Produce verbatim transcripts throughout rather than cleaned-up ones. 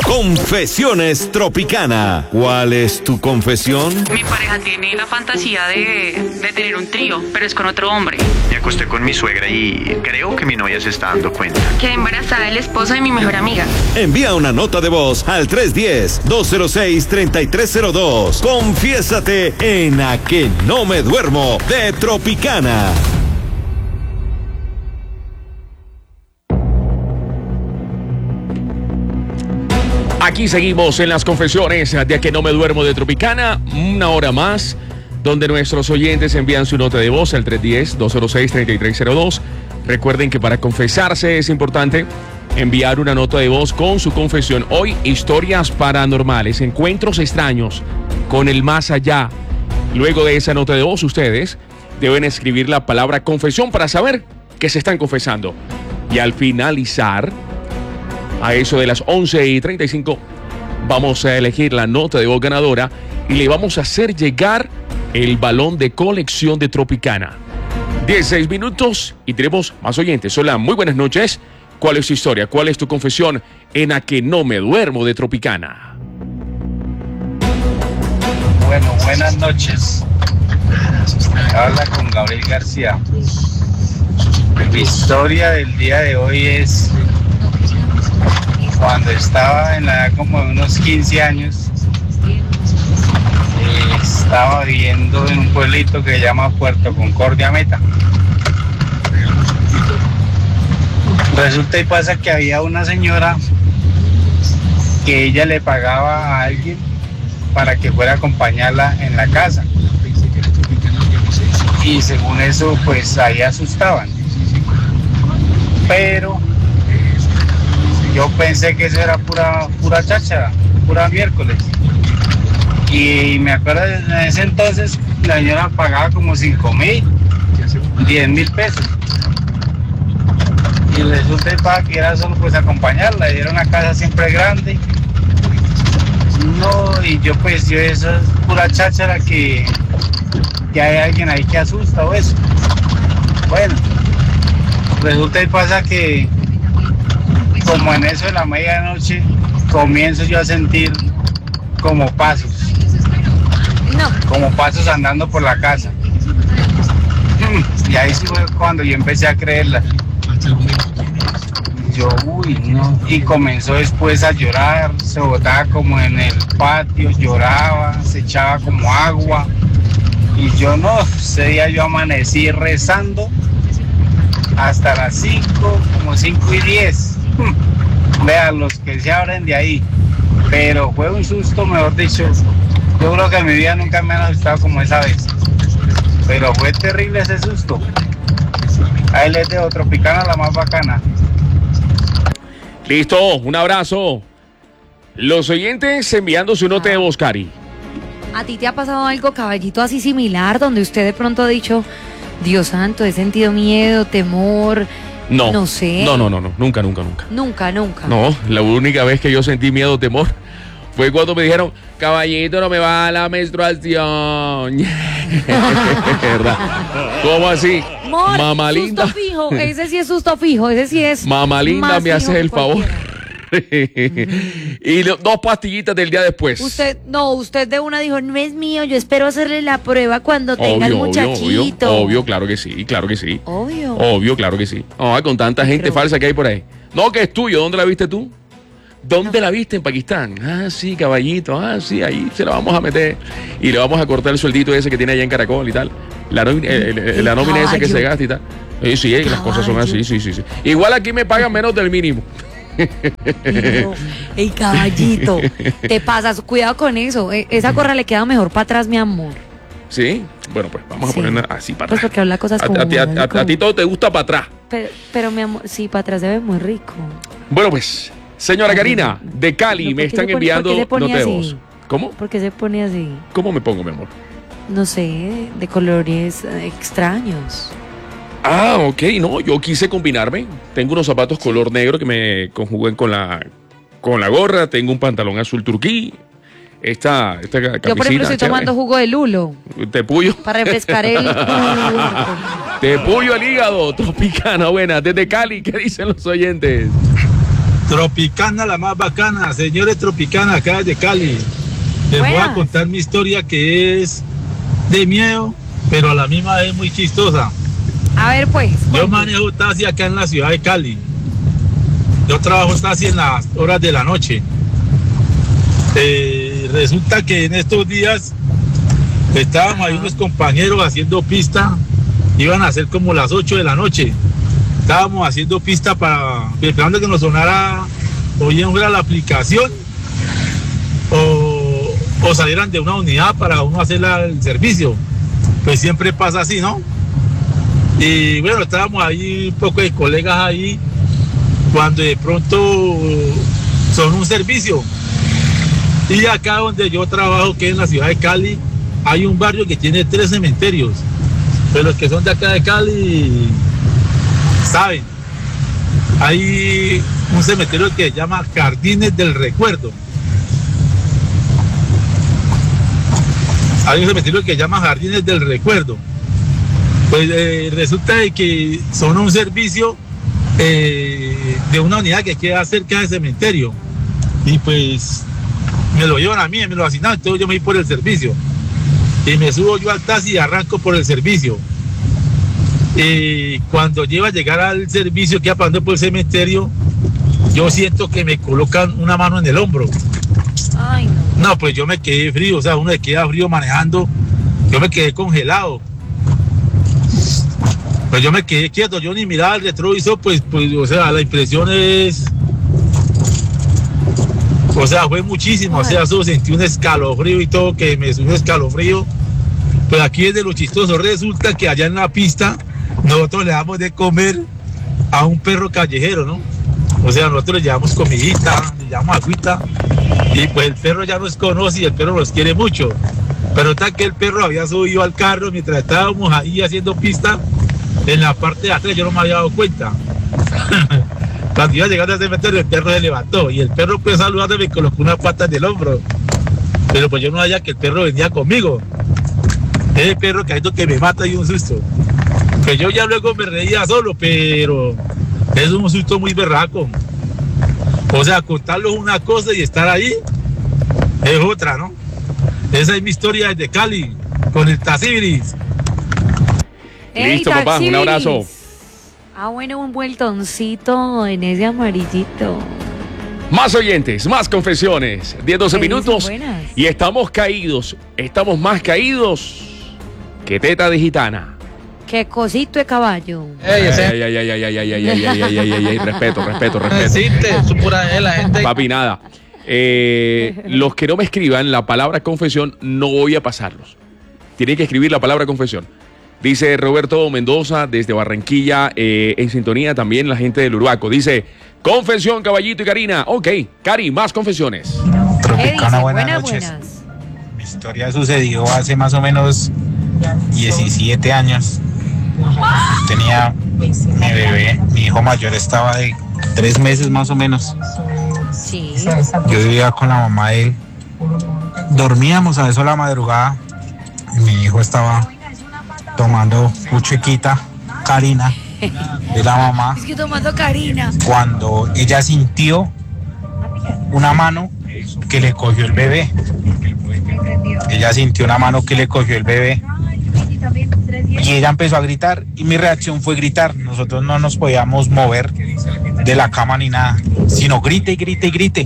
Confesiones Tropicana. ¿Cuál es tu confesión? Mi pareja tiene la fantasía de, de tener un trío, pero es con otro hombre. Me acosté con mi suegra y creo que mi novia se está dando cuenta. Quedé embarazada del esposo de mi mejor amiga. Envía una nota de voz al tres uno cero, dos cero seis, tres tres cero dos. Confiésate en A Que No Me Duermo de Tropicana. Aquí seguimos en las confesiones de A Que No Me Duermo de Tropicana, una hora más, donde nuestros oyentes envían su nota de voz al tres uno cero, dos cero seis, tres tres cero dos. Recuerden que para confesarse es importante enviar una nota de voz con su confesión. Hoy, historias paranormales, encuentros extraños con el más allá. Luego de esa nota de voz, ustedes deben escribir la palabra confesión para saber que se están confesando. Y al finalizar, a eso de las once y treinta y cinco, vamos a elegir la nota de voz ganadora y le vamos a hacer llegar el balón de colección de Tropicana. dieciséis minutos y tenemos más oyentes. Hola, muy buenas noches. ¿Cuál es tu historia? ¿Cuál es tu confesión en A Que No Me Duermo de Tropicana? Bueno, buenas noches. Habla con Gabriel García. Mi historia del día de hoy es cuando estaba en la edad como de unos quince años. Eh, estaba viviendo en un pueblito que se llama Puerto Concordia Meta. Resulta y pasa que había una señora que ella le pagaba a alguien para que fuera a acompañarla en la casa. Y según eso, pues ahí asustaban. Pero yo pensé que eso era pura, pura cháchara, pura miércoles. Y me acuerdo en ese entonces la señora pagaba como cinco mil, diez mil pesos. Y resulta para que era solo pues acompañarla, y era una casa siempre grande. No, y yo pues yo eso es pura cháchara que, que hay alguien ahí que asusta o eso. Bueno, resulta y pasa que como en eso de la medianoche comienzo yo a sentir como pasos, no. como pasos andando por la casa. Y ahí sí fue cuando yo empecé a creerla. Yo, uy, no. Y comenzó después a llorar, se botaba como en el patio, lloraba, se echaba como agua. Y yo no, ese día yo amanecí rezando hasta las cinco, como cinco y diez. Vean, los que se abren de ahí. Pero fue un susto, mejor dicho. Yo creo que en mi vida nunca me han asustado como esa vez. Pero fue terrible ese susto. Ahí les dejo Tropicana, la más bacana. Listo, un abrazo. Los oyentes enviando su nota de voz, Cari. ¿A ti te ha pasado algo, caballito, así similar, donde usted de pronto ha dicho, Dios santo, he sentido miedo, temor? No, no sé. No, no, no, no, nunca, nunca, nunca. Nunca, nunca. No, la única vez que yo sentí miedo, temor, fue cuando me dijeron, caballito, no me va la menstruación. ¿Verdad? ¿Cómo así? Mor, Mamá susto linda. fijo, ese sí es susto fijo, ese sí es. Mamá linda, me haces el favor. Uh-huh. Y lo, dos pastillitas del día después. Usted, no, usted de una dijo, no es mío, yo espero hacerle la prueba cuando tenga el Obvio, muchachito. obvio, obvio, claro que sí, claro que sí. Obvio. Obvio, claro que sí. No, con tanta gente Pero- falsa que hay por ahí. No, que es tuyo, ¿dónde la viste tú? ¿Dónde la viste? En Pakistán. Ah, sí, caballito. Ah, sí, ahí se la vamos a meter. Y le vamos a cortar el sueldito ese que tiene allá en Caracol y tal. La, nómina- el- el- El la nómina esa que caballo. se gasta y tal. Sí, sí, las Caballo. cosas son así, sí, sí, sí. Igual aquí me pagan menos del mínimo. Dijo, ey, caballito, te pasas, cuidado con eso. eh, Esa gorra le queda mejor para atrás, mi amor. ¿Sí? Bueno, pues vamos Sí. a ponerla así para Pues atrás. porque habla cosas A- como a, ti- a- muy a- a como- ti todo te gusta para atrás. Pero, pero mi amor, sí, para atrás se ve muy rico. Bueno, pues, señora Karina, de Cali, ¿Pero me por qué están se pone- enviando por qué se pone nota de así? voz. ¿Cómo? ¿Por qué se pone así? ¿Cómo me pongo, mi amor? No sé, de colores eh, extraños. Ah, ok, no, yo quise combinarme. Tengo unos zapatos color negro que me conjugan con la, con la gorra. Tengo un pantalón azul turquí. Esta, esta camisita. Yo, por ejemplo, estoy chévere. tomando jugo de lulo Te puyo. para refrescar el... Te puyo el hígado. Tropicana, buena. Desde Cali, ¿qué dicen los oyentes? Tropicana, la más bacana, señores Tropicana, acá de Cali. Les voy a contar mi historia que es de miedo, pero a la misma vez muy chistosa. A ver, pues. Yo manejo taxi acá en la ciudad de Cali. Yo trabajo taxi en las horas de la noche. Eh, resulta que en estos días estábamos ahí unos compañeros haciendo pista. Iban a ser como las ocho de la noche. Estábamos haciendo pista para esperando que nos sonara o bien fuera la aplicación o, o salieran de una unidad para uno hacer la, el servicio. Pues siempre pasa así, ¿no? Y bueno, estábamos ahí un poco de colegas ahí cuando de pronto son un servicio. Y acá donde yo trabajo, que es en la ciudad de Cali, hay un barrio que tiene tres cementerios. Pero los que son de acá de Cali saben. Hay un cementerio que se llama Jardines del Recuerdo. Hay un cementerio que se llama Jardines del Recuerdo. Pues eh, resulta de que son un servicio eh, de una unidad que queda cerca del cementerio. Y pues me lo llevan a mí, me lo asignan, entonces yo me voy por el servicio. Y me subo yo al taxi y arranco por el servicio. Y cuando llevo a llegar al servicio que va pasando por el cementerio, yo siento que me colocan una mano en el hombro. Ay, no. No, pues yo me quedé frío, o sea, uno se queda frío manejando, yo me quedé congelado. Pues yo me quedé quieto, yo ni miraba el retrovisor, pues, pues, o sea, la impresión es... O sea, fue muchísimo, o sea, solo sentí un escalofrío y todo, que me subió un escalofrío. Pues aquí es de lo chistoso, resulta que allá en la pista nosotros le damos de comer a un perro callejero, ¿no? O sea, nosotros le llevamos comidita, le llevamos agüita, y pues el perro ya nos conoce y el perro nos quiere mucho. Pero tal que el perro había subido al carro mientras estábamos ahí haciendo pista, en la parte de atrás yo no me había dado cuenta. Cuando iba llegando al cementerio, el perro se levantó y el perro, pues saludándome, me colocó una pata en el hombro. Pero pues yo no sabía que el perro venía conmigo. Ese perro que hay que me mata y un susto. Que yo ya luego me reía solo, pero es un susto muy berraco. O sea, contarlo es una cosa y estar ahí es otra, ¿no? Esa es mi historia desde Cali, con el Taxibiris. Listo, papá, un abrazo. Ah, bueno, un vueltoncito en ese amarillito. Más oyentes, más confesiones. diez, doce minutos. Buenas. Y estamos caídos. Estamos más caídos que teta de gitana. Qué cosito de caballo. Ey, ese... Ay, ay, ay, ay, ay, ay, ay, ay, ay, ay, ay, ay, ay, respeto, respeto, respeto. Su pura es la gente. Papi, nada. Eh, los que no me escriban la palabra confesión, no voy a pasarlos. Tienen que escribir la palabra confesión. Dice Roberto Mendoza desde Barranquilla, eh, en sintonía también la gente del Urbaco. Dice, confesión, Caballito y Karina. Ok, Cari, más confesiones. Tropicana, buenas, buenas noches. Buenas. Mi historia sucedió hace más o menos diecisiete años. Tenía mi bebé, mi hijo mayor estaba de tres meses más o menos. Sí. Yo vivía con la mamá de él. Dormíamos a eso a la madrugada. Mi hijo estaba tomando su chiquita, Karina, de la mamá. Es que tomando Karina. Cuando ella sintió una mano que le cogió el bebé. Ella sintió una mano que le cogió el bebé. Y ella empezó a gritar y mi reacción fue gritar. Nosotros no nos podíamos mover de la cama ni nada, sino grite y grite y grite.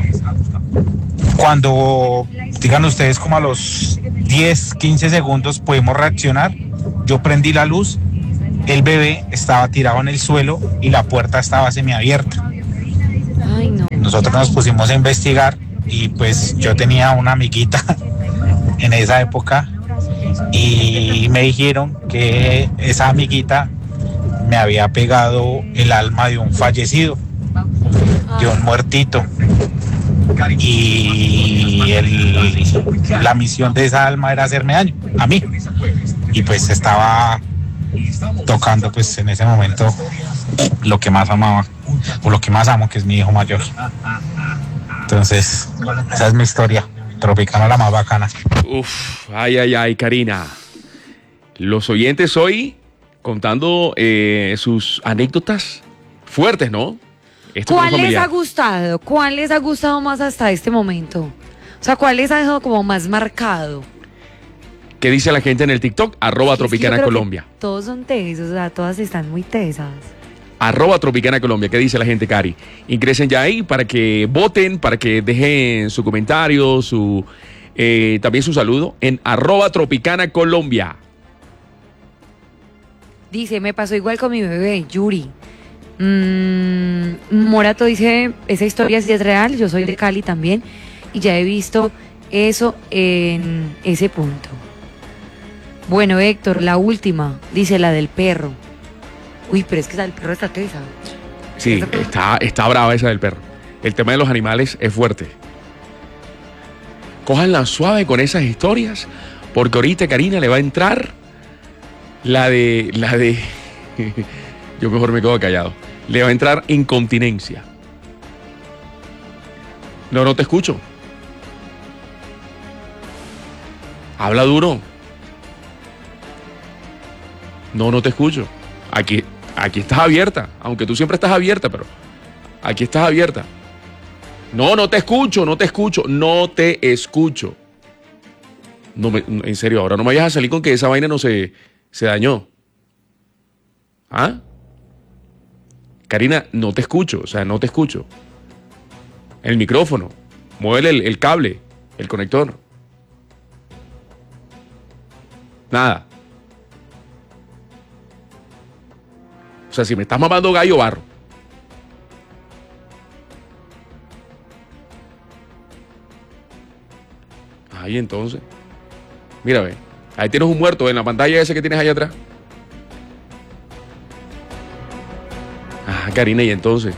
Cuando, digan ustedes, como a los diez, quince segundos pudimos reaccionar, yo prendí la luz, el bebé estaba tirado en el suelo y la puerta estaba semiabierta. Ay, no. Nosotros nos pusimos a investigar y pues yo tenía una amiguita en esa época y me dijeron que esa amiguita me había pegado el alma de un fallecido, de un muertito. Y el, la misión de esa alma era hacerme daño a mí. Y pues estaba tocando pues en ese momento lo que más amaba, o lo que más amo, que es mi hijo mayor. Entonces, esa es mi historia. Tropicana, la más bacana. Uf, ay, ay, ay, Karina. Los oyentes hoy contando eh, sus anécdotas fuertes, ¿no? Esto ¿Cuál no es les familiar. ha gustado? ¿Cuál les ha gustado más hasta este momento? O sea, ¿cuál les ha dejado como más marcado? ¿Qué dice la gente en el TikTok? Arroba Es que yo Tropicana creo que Colombia. Todos son tesos, o sea, todas están muy tesas. Arroba Tropicana Colombia. ¿Qué dice la gente, Cari? Ingresen ya ahí para que voten, para que dejen su comentario, su eh, también su saludo en arroba Tropicana Colombia. Dice, me pasó igual con mi bebé, Yuri. Mm, Morato dice, esa historia sí es real, yo soy de Cali también y ya he visto eso en ese punto. Bueno, Héctor, la última, dice la del perro. Uy, pero es que la del perro está tesa. Sí, está, está brava esa del perro. El tema de los animales es fuerte. Cójanla suave con esas historias, porque ahorita Karina le va a entrar la de... la de yo mejor me quedo callado. Le va a entrar incontinencia. No, no te escucho. Habla duro. No, no te escucho. Aquí, aquí estás abierta, aunque tú siempre estás abierta, pero aquí estás abierta. No, no te escucho, no te escucho, no te escucho. No me, en serio, ahora no me vayas a salir con que esa vaina no se, se dañó. ¿Ah? Karina, no te escucho, o sea, no te escucho. El micrófono, mueve el, el cable, el conector. Nada. O sea, si me estás mamando gallo, barro. Ahí entonces. Mira, ve. Ahí tienes un muerto en la pantalla ese que tienes ahí atrás. Ah, Karina, y entonces.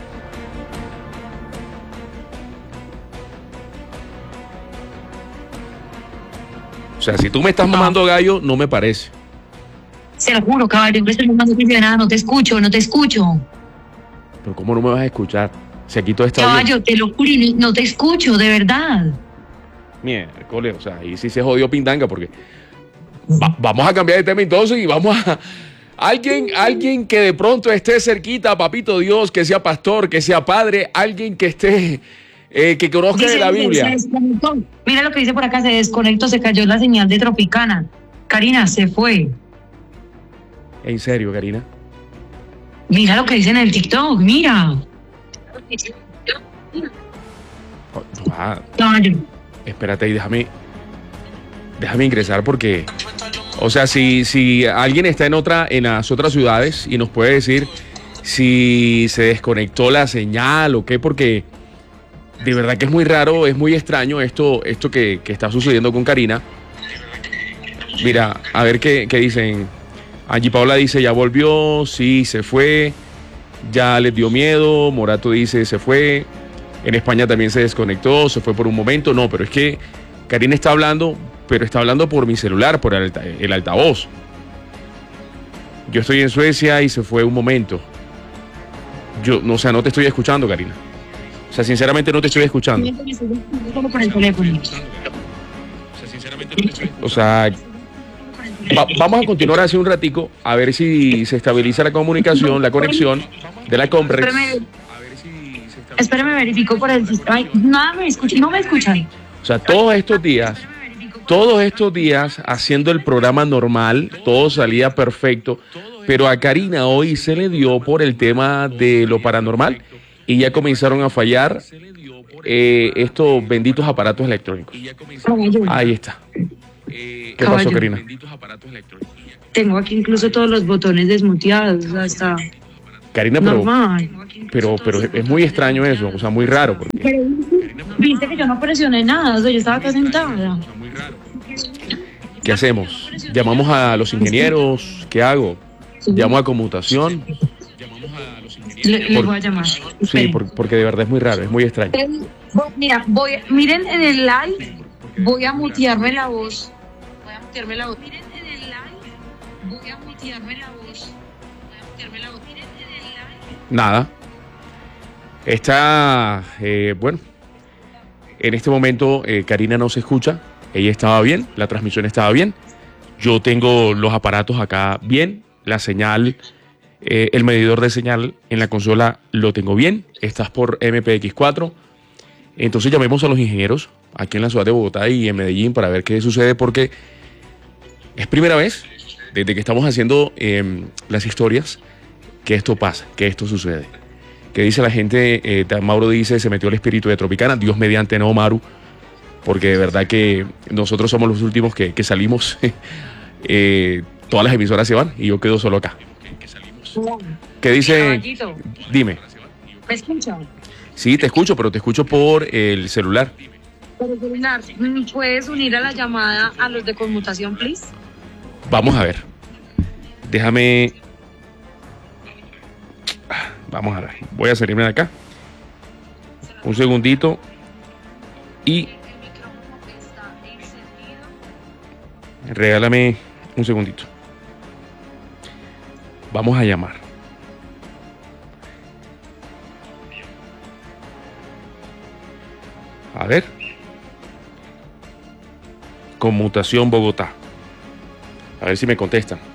O sea, si tú me estás mamando gallo, no me parece. Se lo juro, caballo, no estoy más nada, no te escucho, no te escucho. Pero ¿cómo no me vas a escuchar? Si aquí todo está Caballo, bien. te lo juro, y no, no te escucho, de verdad. Miércoles, o sea, ahí sí se jodió Pindanga porque va- vamos a cambiar de tema entonces y vamos a... Alguien, alguien que de pronto esté cerquita, papito Dios, que sea pastor, que sea padre, alguien que esté, eh, que conozca Dice, de la dice, Biblia. se desconectó. Mira lo que dice por acá, se desconectó, se cayó la señal de Tropicana. Karina, se fue. En serio, Karina. Mira lo que dice en el TikTok, mira. Oh, ah, Caballo. espérate y déjame, déjame ingresar porque, o sea, si, si alguien está en otra, en las otras ciudades y nos puede decir si se desconectó la señal o qué, porque de verdad que es muy raro, es muy extraño esto, esto que, que está sucediendo con Karina. Mira, a ver qué, qué dicen. Angie Paola dice, ya volvió, sí, se fue, ya les dio miedo. Morato dice, se fue. En España también se desconectó, se fue por un momento. No, pero es que Karina está hablando, pero está hablando por mi celular, por el, alta, el altavoz. Yo estoy en Suecia y se fue un momento. Yo, no, o sea, no te estoy escuchando, Karina. O sea, sinceramente no te estoy escuchando. Por el teléfono. O sea, va- vamos a continuar hace un ratico a ver si se estabiliza la comunicación, la conexión de la conferencia. Espérame, espérame, verifico por el sistema. Ay, nada me escuchan, no me escuchan. O sea, todos estos días, todos estos días haciendo el programa normal, todo salía perfecto, pero a Karina hoy se le dio por el tema de lo paranormal y ya comenzaron a fallar eh, estos benditos aparatos electrónicos. Ahí está. ¿Qué pasó, Caballo. Karina? Tengo aquí incluso todos los botones desmuteados, hasta Karina, pero, normal. pero, pero es muy extraño eso, o sea, muy raro. Porque Pero viste que yo no presioné nada, o sea, yo estaba acá sentada. ¿qué hacemos? ¿Llamamos a los ingenieros? ¿Qué hago? ¿Llamo a conmutación? Le, le Por- voy a llamar. Sí, Esperen. por- porque de verdad es muy raro, es muy extraño. Eh, vo- Mira, voy, miren en el live, voy a mutearme la voz. Voy a mutearme la voz. Miren en el live, voy a mutearme la voz. Voy a mutearme la voz. Miren en el live. Nada. Está, eh, bueno, en este momento eh, Karina no se escucha. Ella estaba bien, la transmisión estaba bien. Yo tengo los aparatos acá bien, la señal Eh, el medidor de señal en la consola lo tengo bien. Estás por M P X cuatro. Entonces llamemos a los ingenieros aquí en la ciudad de Bogotá y en Medellín para ver qué sucede, porque es primera vez desde que estamos haciendo eh, las historias que esto pasa, que esto sucede. ¿Qué dice la gente? Eh, Mauro dice, se metió el espíritu de Tropicana. Dios mediante, no, Maru, porque de verdad que nosotros somos los últimos que, que salimos. eh, todas las emisoras se van y yo quedo solo acá. ¿Qué dice? Caballito, Dime. ¿me escucha? Sí, te escucho, pero te escucho por el celular. Pero, celular, ¿puedes unir a la llamada a los de conmutación, please? Vamos a ver. Déjame... Vamos a ver. Voy a salirme de acá. Un segundito. Y... regálame un segundito. Vamos a llamar. A ver. Conmutación Bogotá. A ver si me contestan.